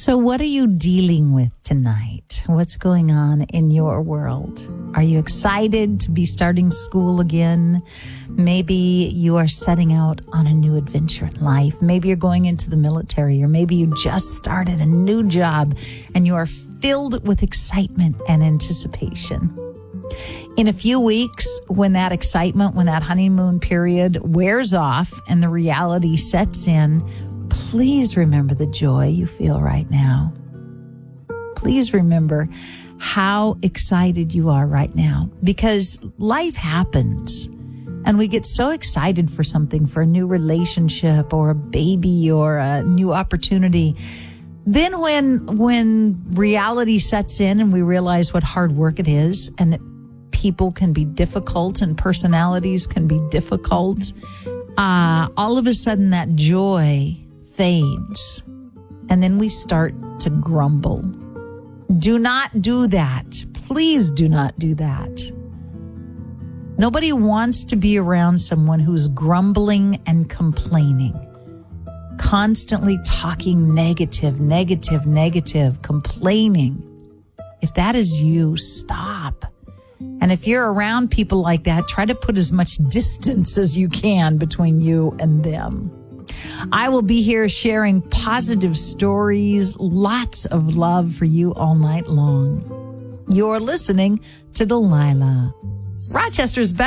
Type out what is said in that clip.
So what are you dealing with tonight? What's going on in your world? Are you excited to be starting school again? Maybe you are setting out on a new adventure in life. Maybe you're going into the military, or maybe you just started a new job and you are filled with excitement and anticipation. In a few weeks, when that excitement, when that honeymoon period wears off and the reality sets in, please remember the joy you feel right now. Please remember how excited you are right now, because life happens and we get so excited for something, for a new relationship or a baby or a new opportunity. Then when reality sets in and we realize what hard work it is and that people can be difficult and personalities can be difficult, all of a sudden that joy fades, and then we start to grumble. Do not do that. Please do not do that. Nobody wants to be around someone who's grumbling and complaining, constantly talking negative, complaining. If that is you, stop. And if you're around people like that, try to put as much distance as you can between you and them. I will be here sharing positive stories, lots of love for you all night long. You're listening to Delilah, Rochester's best